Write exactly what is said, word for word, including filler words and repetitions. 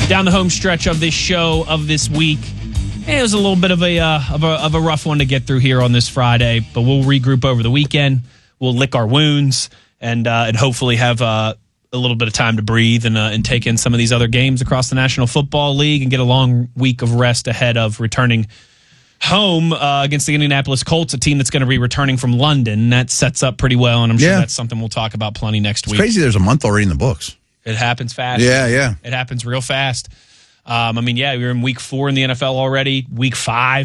down the home stretch of this show of this week. It was a little bit of a, uh, of a of a rough one to get through here on this Friday, but we'll regroup over the weekend. We'll lick our wounds and uh, and hopefully have uh, a little bit of time to breathe and uh, and take in some of these other games across the National Football League and get a long week of rest ahead of returning home uh, against the Indianapolis Colts, a team that's going to be returning from London. That sets up pretty well, and I'm sure Yeah. that's something we'll talk about plenty next It's week. crazy there's a month already in the books. It happens fast. Yeah, yeah. It happens real fast. Um, I mean, yeah, we're in week four in the N F L already, week five.